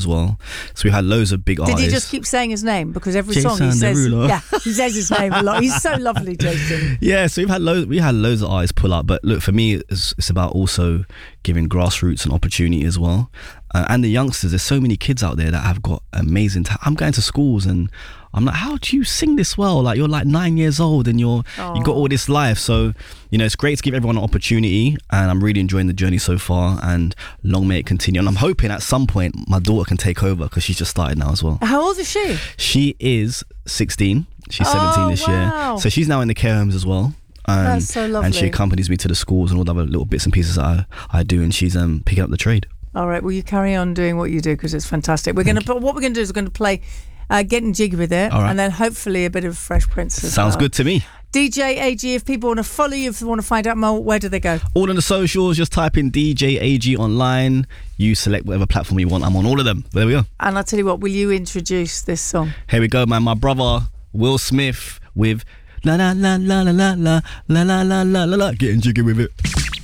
as well. So we had loads of big artists. Did he just keep saying his name? Because every Jason song he says, Derulo. yeah, he says his name a lot. He's so lovely, Jason. Yeah, so we had loads of artists pull up. But look, for me, it's about also giving grassroots an opportunity as well. And the youngsters, there's so many kids out there that have got amazing I'm going to schools and I'm like, how do you sing this well? Like, you're like 9 years old and you got all this life. So, you know, it's great to give everyone an opportunity, and I'm really enjoying the journey so far, and long may it continue. And I'm hoping at some point my daughter can take over, because she's just started now as well. How old is she? She is 16. She's 17 this year. So she's now in the care homes as well. That's so lovely. And she accompanies me to the schools and all the other little bits and pieces that I do, and she's picking up the trade. All right, well, you carry on doing what you do, because it's fantastic. What we're going to do is we're going to play Getting Jiggy With It, right. and then hopefully a bit of Fresh Prince as Sounds well. good to me. DJ AG, if people want to follow you, if they want to find out more, where do they go? All on the socials, just type in DJ AG online. You select whatever platform you want. I'm on all of them. There we go. And I'll tell you what, will you introduce this song? Here we go, man. My brother, Will Smith, with La La La La La La La La La La La La, Getting Jiggy With It.